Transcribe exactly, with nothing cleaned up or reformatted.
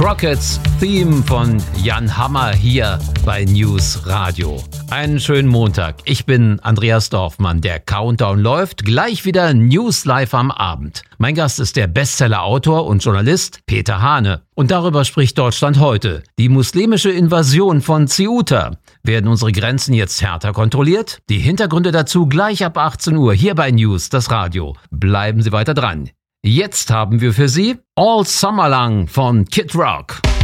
Crockett's Theme von Jan Hammer hier bei News Radio. Einen schönen Montag. Ich bin Andreas Dorfmann. Der Countdown läuft. Gleich wieder News live am Abend. Mein Gast ist der Bestseller-Autor und Journalist Peter Hane. Und darüber spricht Deutschland heute. Die muslimische Invasion von Ceuta. Werden unsere Grenzen jetzt härter kontrolliert? Die Hintergründe dazu gleich ab achtzehn Uhr hier bei News, das Radio. Bleiben Sie weiter dran. Jetzt haben wir für Sie All Summer Long von Kid Rock.